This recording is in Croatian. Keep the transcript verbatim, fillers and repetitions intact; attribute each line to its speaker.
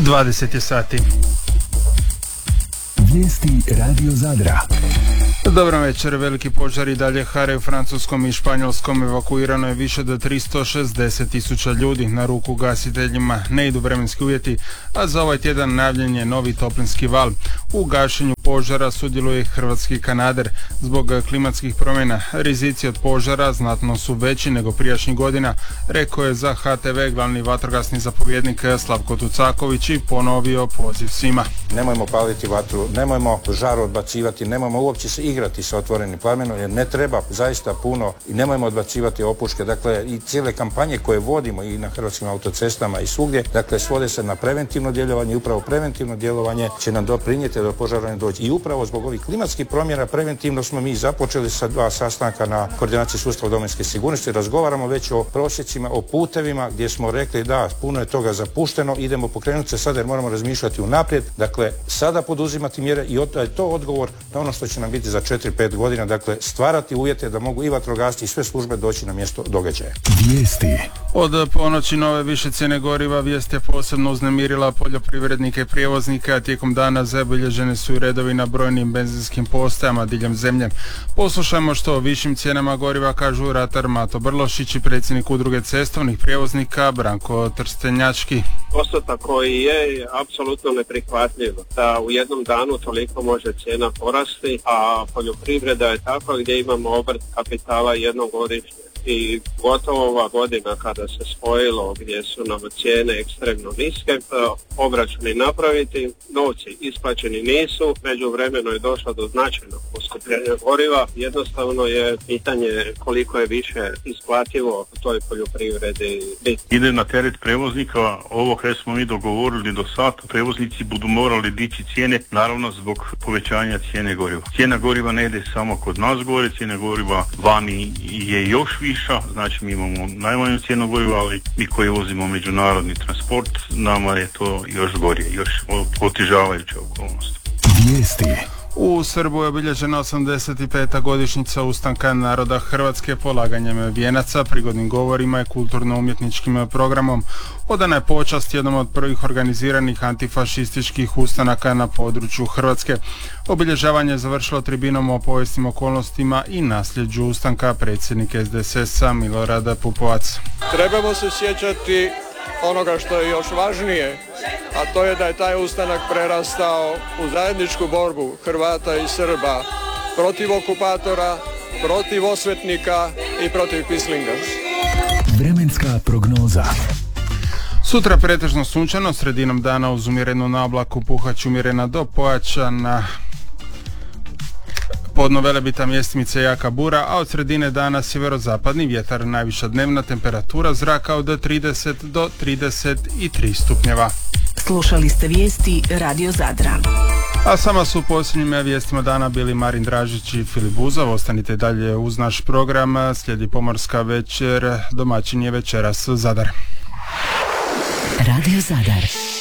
Speaker 1: dvadeset je sati.
Speaker 2: Vijesti Radio Zadra.
Speaker 1: Dobro večer, veliki požari dalje haraju u Francuskom i Španjolskom, evakuirano je više do tristo šezdeset tisuća ljudi. Na ruku gasiteljima ne idu vremenski uvjeti, a za ovaj tjedan najavljen je novi toplinski val. U gašenju požara sudjeluje hrvatski kanader. Zbog klimatskih promjena rizici od požara znatno su veći nego prijašnjih godina, rekao je za H T V glavni vatrogasni zapovjednik Slavko Tucaković i ponovio poziv svima.
Speaker 3: Nemojmo paliti vatru, nemojmo žar odbacivati, nemojmo uopće se igrati sa otvorenim plamenom, jer ne treba zaista puno i nemojmo odbacivati opuške. Dakle, i cijele kampanje koje vodimo i na hrvatskim autocestama i svugdje, dakle, svode se na preventivno djelovanje i upravo preventivno djelovanje će nam doprinijeti da požara ne dođe. I upravo zbog ovih klimatskih promjena preventivno smo mi započeli sa dva sastanka na koordinaciji sustava domovinske sigurnosti. Razgovaramo već o prosjecima, o putevima gdje smo rekli da puno je toga zapušteno, idemo pokrenuti se sada jer moramo razmišljati unaprijed. Dakle, sada poduzimati mjere i to je to odgovor na ono što će nam biti za četiri pet godina, dakle stvarati uvjete da mogu i vatrogasci i sve službe doći na mjesto događaja.
Speaker 2: Vijesti.
Speaker 1: Od ponoći nove više cijene goriva vijest je posebno uznemirila poljoprivrednike i prijevoznike, a tijekom dana zabilježene su i redovi na brojnim benzinskim postajama diljem zemlje. Poslušajmo što o višim cijenama goriva kažu ratar Mato Brlošić i predsjednik udruge cestovnih prijevoznika Branko Trstenjački.
Speaker 4: Postotak koji je apsolutno neprihvatljiv, da u jednom danu toliko može cijena porasti, a poljoprivreda je takva gdje imamo obrt kapitala jednom godišnje. I gotovo ova godina kada se spojilo gdje su nam cijene ekstremno niske, obračuni napraviti, novci isplaćeni nisu, međuvremeno je došlo do značajnog poskupljenja goriva, jednostavno je pitanje koliko je više isplativo u toj poljoprivredi biti.
Speaker 5: Ide na teret prevoznika, ovo kada smo mi dogovorili do sada, prevoznici budu morali dići cijene, naravno zbog povećanja cijene goriva. Cijena goriva ne ide samo kod nas gore, cijena goriva vani je još više. Znači mi imamo najmanju cijenu goriva, ali mi koji vozimo međunarodni transport, nama je to još gorije, još otežavajuća okolnost.
Speaker 2: Vijesti.
Speaker 1: U Srbu je obilježena osamdeset peta godišnjica ustanka naroda Hrvatske polaganjem vijenaca, prigodnim govorima i kulturno-umjetničkim programom. Odana je počast jednom od prvih organiziranih antifašističkih ustanaka na području Hrvatske. Obilježavanje je završilo tribinom o povijesnim okolnostima i nasljeđu ustanka, predsjednik S D S S-a Milorad Pupovac.
Speaker 6: Trebamo se sjećati onoga što je još važnije, a to je da je taj ustanak prerastao u zajedničku borbu Hrvata i Srba protiv okupatora, protiv osvetnika i protiv pislinga.
Speaker 2: Vremenska prognoza.
Speaker 1: Sutra pretežno sunčano, sredinom dana uz umjerenu nablaku puhać umjerena do pojačana podno Velebita mjestimice jaka bura, a od sredine dana sjeverozapadni vjetar, najviša dnevna temperatura zraka od trideset do trideset tri stupnjeva.
Speaker 7: Slušali ste vijesti Radio Zadra.
Speaker 1: A sama su u posljednjim vijestima dana bili Marin Dražić i Filip Buzov. Ostanite dalje uz naš program, slijedi Pomorska večer, domaćin je večeras Zadar.
Speaker 7: Radio Zadar.